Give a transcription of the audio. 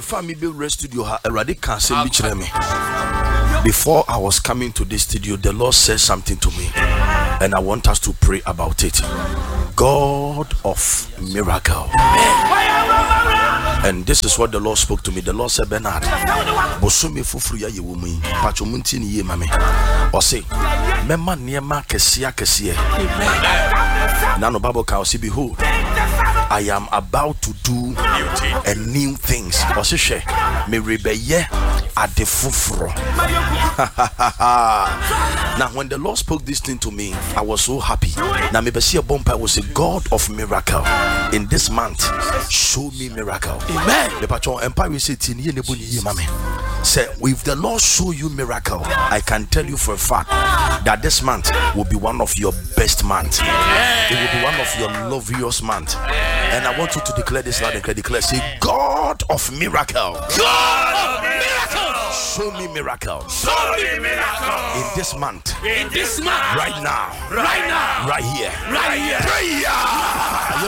family be studio ha already can say me. Before I was coming to this studio, the Lord said something to me, and I want us to pray about it. God of miracle. And this is what the Lord spoke to me. The Lord said, Bernard, Bosumi fufruya ye wumi, pachomunti ni ye mame. Or say, Mema niema kesia. Nano Bible can see, behold, I am about to do a new things. Or say, me rebeye at the fufro. Now, when the Lord spoke this thing to me, I was so happy. Now, maybe see a bumper was a God of miracle. In this month, show me miracle. Amen. The patron empire said, say, if the Lord show you miracle, I can tell you for a fact that this month will be one of your best months. It will be one of your loveliest months. And I want you to declare this loud and clear. Declare, say, God of miracle. God of miracle. Show me miracle. Show me miracle. In this month. In this month. Right now. Right now. Right here. Right here. Prayer.